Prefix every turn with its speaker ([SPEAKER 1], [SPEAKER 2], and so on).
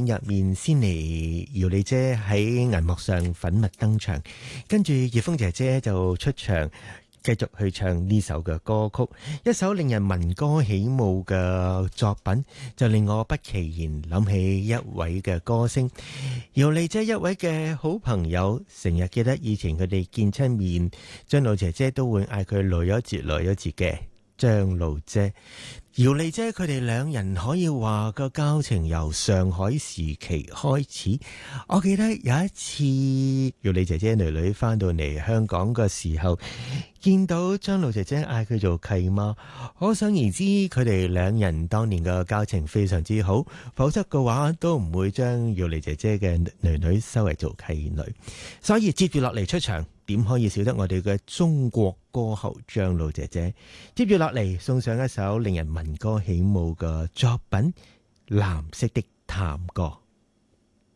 [SPEAKER 1] 入面先嚟姚莉姐喺銀幕上粉墨登場，跟住葉楓姐姐就出場繼續去唱呢首嘅歌曲，一首令人聞歌起舞嘅作品，就令我不其然諗起一位嘅歌星，姚莉姐一位嘅好朋友，成日記得以前佢哋見親面，張露姐姐都會嗌佢來咗節嘅張露姐。姚莉姐佢哋兩人可以話個交情由上海時期開始。我記得有一次姚莉姐姐女女返到嚟香港嘅時候，見到張露姐姐嗌佢做契媽，可想而知佢哋兩人當年嘅交情非常之好，否則嘅話都唔會將姚莉姐姐嘅女女收為做契女。所以接住落嚟出場，點可以少得我哋嘅中國歌后張露姐姐。接住落嚟送上一首令人聞歌起舞嘅作品《藍色的探戈》。